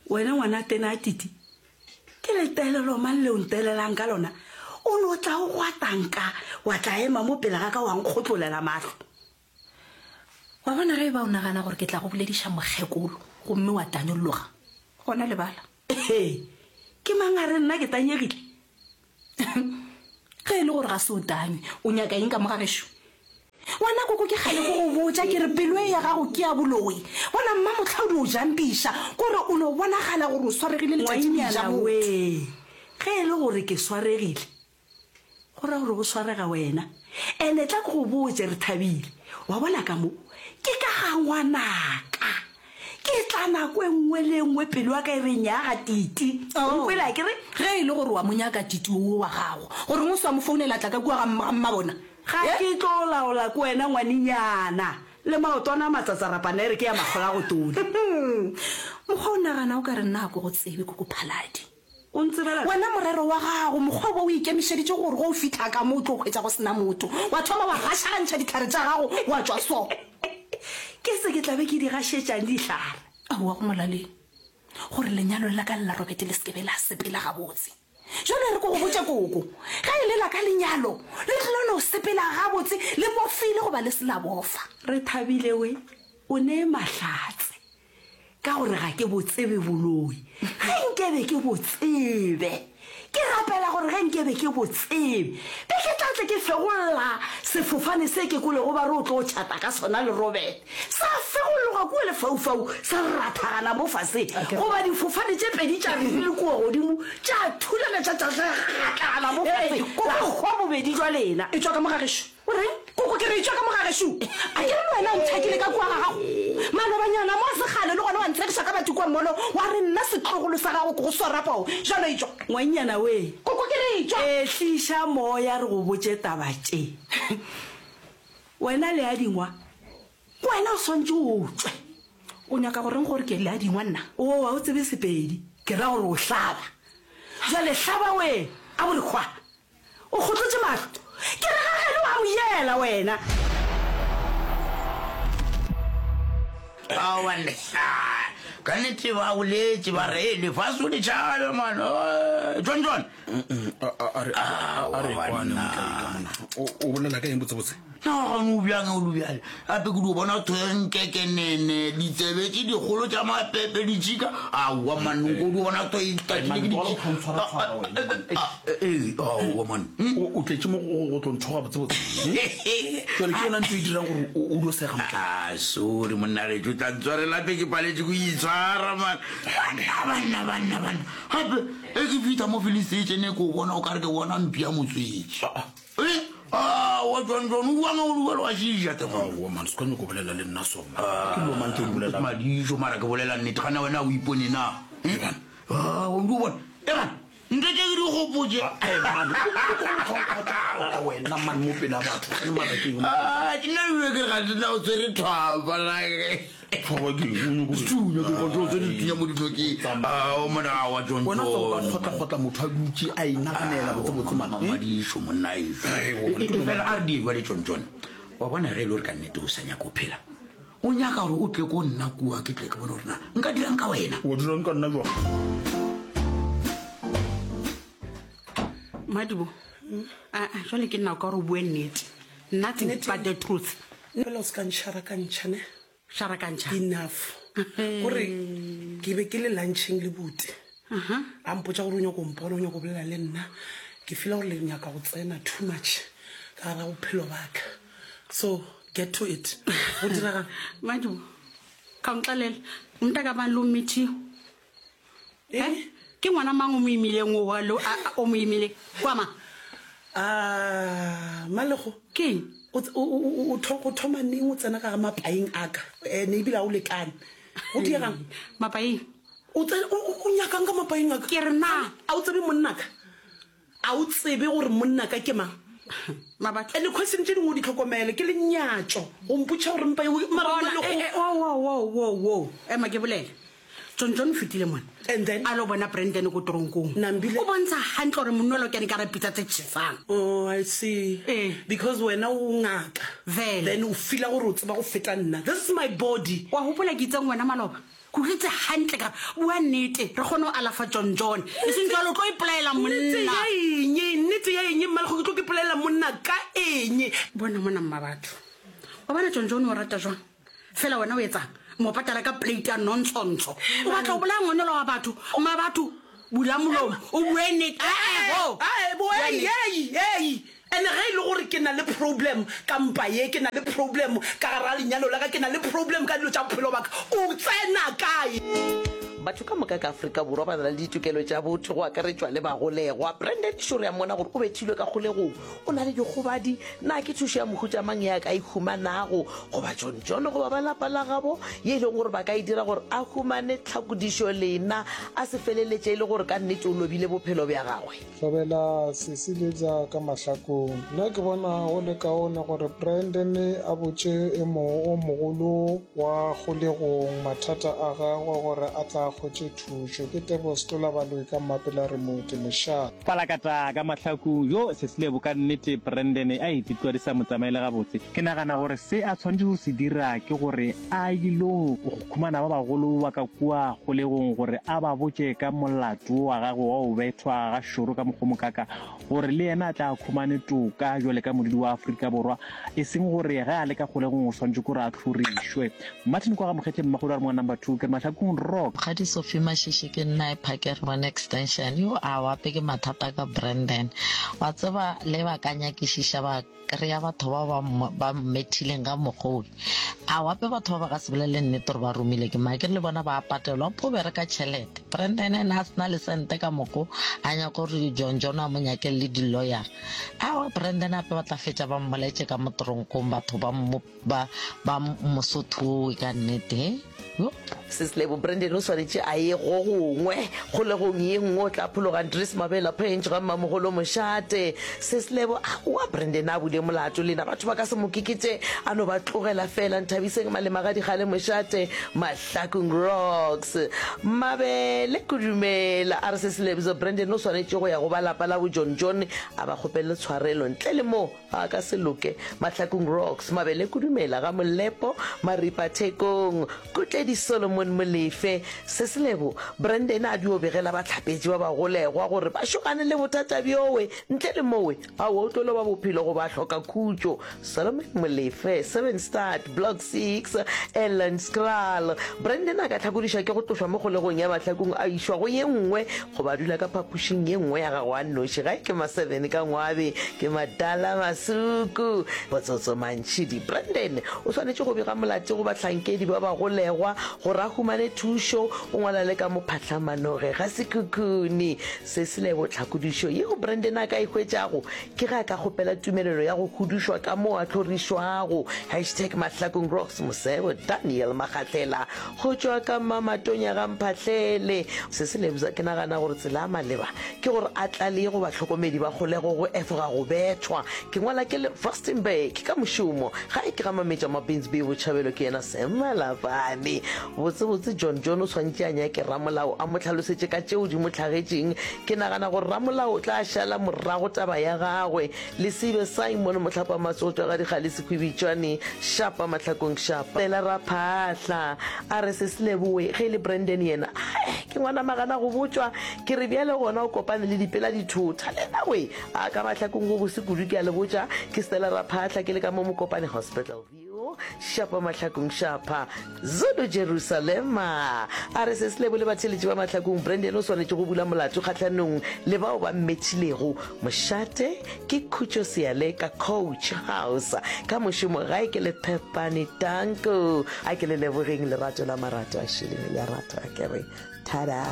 wena ngwana tena titi ke le telelo man le ontelelang ka lona o no tla o gwatanka wa tla ema mo pele ga ka wa nkgotlolela mahlo wa bona ge ba o nagana gore ke tla go bolediša mokgekolo gomme wa tanyologa gona lebala ke mangare nna ke tanyegile ge e le gore ga se o tanywe o nyaka eng ka mogagešo wana koko ke gale go go botsa ke re pelo e ya gago ke ya boloi bona mma motlhaodi o jampiša kore o no bonagala gore o swaregile letšatšijaa we ge e le gore ke swaregile gore gore go swarega wena ene tla ke go botse re thabile wa bona ka mo ke ka ga ngwanaka ke tla nako e nngwe le nngwe pelo wa ka e re nyaga titi nkwela ke re ge e le gore wa monyaka titi o wa gago gore mo swa mo founela tla ka kua ga mmabona ga ke tlo laola ko wena ngwaninyana le maotwana matsatsarapana e re ke ya makgola go tona mokgwa o nagana o ka re nna ko go tsebe ko kophaladi o ntsebela wena morero wa gago mokgwa bo o ikemišeditše gore go o fitlha ka mo o tlo kgwetsa go sena motho wa thoma wa gašagantšha ditlhare tša gago wa tswa so ke se ke tlabe ke di gašetšang ditlhare aowa go molaleng gore lenyalo la ka lela robete le sekebe la sepela gabotse jalo re ko go botse koko ga e lela ka lenyalo le tlilone o sepela gabotse le mofile go ba le sela bofa re thabile we o ne mahlatse ka gore ga ke botsebe boloi ga nkebe ke botsebe ke rapela gore ga nkebe ke botsebe be ke tlatle ke fegolola sefofane se ke kole go ba re o tlo o tšhata ka sona le robert sa fegologa ko lefaufau sa rathagana mo fase goba difofane tše pedi tša re le kua godimo tša thulana tšatlagana mo fase la kgwa bobedi jwa lena e tswa ka mogagešo koko ke re e tswa ka mogagešo a ke re wena nthakile ka kua ga gago malobanyana mo segale le gone wa ntshegiša ka batho kua mono wa re nna setlogolo sa gago ke go swarapao jalo e tswa ngwannyana we koko ke re e tswa tliša moya re go botse taba tše wena le ya dingwa wena o swantse o tswe o nyaka goreng gore ke le ya dingwa nna o wa o tsebe sepedi ke ra gore o hlaba jale hlaba we a borekgwa o kgotlotse mahlo ke re gagele wa moyela wena awane ka nnete ba boletse ba re lefaso le tšhalo man john o bolela ka eng botsebotse nagane o bjang o lobjale gape ke di bona thoenkeke nene ditsebetse dikgolo tša mapepe ditšhika aowa mannoko di bona toawa man o tletse mo go tlontšhoga botsebotse jale ke yona ntse e dirang gore o dio sega motla sorry monnagetso o tlantswarelape ke paletse ko itshwara man banna gape e ke fitlha mo felistation e ko bona o ka re ke bona mpia motswetši wa tswantswan o buang o luele wa šija man se kwane ko bolela le nna sona ke lo mante o bolela madišo mara ke bolela nnete gana wena o ipone na o di bona eban nte tse ke di gopotse wena man mo pela batho ke nna bue ke ga tsetla o tsere thapalake stunya ke kontrol tse di tinya mo ditlhokeng mona wa tsontsokgotla motho a dutse a inaganela botsebotsemadišo monnaefela a re di ewa le tsontsone wa bona ge e le gore ka nnete o sa nyaka o phela o nyaka gore o tle ko nna kua ke tle ke bone gorena nka dirang ka wena o dirang ka nna jwa madibo jale ke nna ka gore o bue nnete nothing but the truth fela o se ka ntšhara ka ntšhane shara ka ntšha enough gore ke be ke le luncheng le bute a mpotsa gore o nyako mpona o nyako bolela le nna ke fela gore le nyaka go tsena too much ka gara bophelo baka so get to it go diragang madibo ka ntlalela mta ka bang lo mmethio ke ngwana mang o mo imileng o mo imile kwama malego ke o thoma neng o tsena ka ga mapaeng aka ne ebile a o lekane o dirang mapaeng o nyakang ka mapaeng aka ke re na a o tsebe monnaka a o tsebe gore monnaka ke mang mabatho ene question tše dingwe o di tlhokomele ke lenyatso go mpotša gore mpa ema ke bolele tsontsone fetile mone and then a lo bona branden ko toronkong Nambile o bontsha hantle gore monolo ke ne ka re pitsa tse tšhesang oh I see because wena o ngaka Vele. then o fila gore o tseba go feta nna this is my body wa hopola ke itseng wena maloba kutletse hantle ka bua nnete re kgone go alafa John e seng jalo tlo ipolaela monna nnete ya eng mmalego ke tlo ke polela monna ka eng bona mona mma batho wa bana John o rata jwang fela wena o etsang mo patala ka plate ya nontsontsho o batla go bolaya ngwanelo wa batho mma batho bula molomo o bue nnete ene ge e le gore ke na le problem ka mpa ye ke na le problem ka gara lenyalo la ka ke na le problem ka dilo tša bophelo baka o tsena kae batho ka moka ka Afrika Borwa ba na le ditokelo tša botho go akaretswa le bagolegwa Brandon Shore ya mona gore o bethilwe ka kgolegong o na le dikgobadi na ke thušo ya mohuta mang ya ka ihumanago goba John goba ba lapa la gabo ye e leng gore ba ka e dira gore a humane tlhakodišo lena a se feleletse e le gore ka nnete o lobile bophelo bja gagwe tlhabela sesiletša ka mahlakong nna ke bona go le kaone gore Brandon a botše e mongwe o mogolo wa kgolegong mathata a gagwe gore a tla khotse thušo ke tebo stola baloi ka mapela remote moša palakata ka mahlaku yo se selebo ka nnete Brandon a ititwa di sa motsamaile ga botse ke nagana gore se a tshwantse go se dira ke gore a ilo go khumana ba bagolo ba ka kua kgolegong gore a ba botse ka molato wa gagwe wa o bethwa ga shoro ka mogomokaka gore le yena a tla khumane toka jole ka modudi wa Afrika Borwa e seng gore ga a le ka kgolegong o tshwantse gore a tlhorishwe Martin kwa ga mokgetse mmagolo wa rengwa number 2 ke mahlakong rock Sophie Mashishi ke nna e phakere one extension yo a wape ke mathata ka Brandon wa tseba le ba kanya ke shisha ba krea batho ba methileng ga mogodi a wape batho ba ka sebelele nnete re ba romile ke ma ke le bona ba patelwa po bere ka tšhelete Brandon ena a sena le sente ka moko a nya gore John a mo nyake le di lawyer a Brandon ape ba tla fetša ba mmoletse ka motoronkong batho ba mosotho ka nnete Sislebo Brandon o swanetse a ye go gongwe kgolegong ye nngwe o tla phologa Andres Mabela Penge ga mmamogolo mošate Sislebo wa Brandon a bule molato lena batho ba ka se mokikitse a no ba tlogela fela Nthabiseng Malemagadi Gale mošate Mahlakong Rocks Mabele kudumela a re Sislebo Brandon o swanetse go ya go ba lapa la bo John a ba kgopelle tshwarelo ntle le mo a ka se loke Mahlakong Rocks Mabele kudumela ga Molepo Maripa Thekong Kutledi Solomon Molefe Sislebo Brandon a dio begela ba tlhapetše ba bagolegwa gore ba shogane le bothata bjowe ntle le mowe a o tlolo ba bophelo go ba hloka khutšo Solomon Molefe 7 Start Block 6 Ellen Skral Brandon a ka tlhakodiša ke go tlošwa mo kgolegong ya Mahlakong a išwa go ye nngwe go ba dula ka phapušing ye nngwe ya gago a nnoši ga ke ma 7 ka ngwabe ke Madala Masuku botsotso mantšhidi Brandon o swanetše go bega molate go bahlankedi ba bagolegwa gore a humane thušo o ngwala le ka mophatlamanoge ga sekhukhune Sislebo tlhakodišo yeo Brandon a ka ihwetšago ke ga ka kgopela tumelelo ya go hudišwa ka mo a tlhorišwago #Mahlakong Rocks Mosebo Daniel Magatlela go tšwa ka mamatonya ga mphatlele Sislebo ke nagana gore tsela a maleba ke gore a tla le go batlhokomedi ba kgolego go efoga go bethwa ke ngwala ke le Rustenburg ka mošomo ga e ke ga mametša Mabinsby botšhabelo ke yena Semalabane botsebotse John o tshwantse a nyake ramolao a mo tlhalosetše ka tšeo di mo tlhagetšeng ke nagana gore ramolao o tla šala morago taba ya gagwe le sebe Simon motlhapa matsotso ga dikgale sekhwibitšwane Shapa Mahlakong Shapa lela ra phahla a re Sisleboe ge le Brandon yena ke ngwana magana go botswa ke re bjale gona o kopane le dipela dithota le nawe a ka Mahlakong go bose kudu ke a le botša ke Stella ra phahla ke le ka mo mokopane hospital view Shapa Mahlakong Shapa Zulu Jerusalema a re Sislebo le batheletši ba Mahlakong Brandon o swanetše go bula molato kgatlhanong le bao ba mmetšhilego mošate ke Khutšo Seale ka Coach House ka mošomo ga ke le Pepane Tanko a ke le lebogeng lerato la marato a šhileng ya rato a kere tada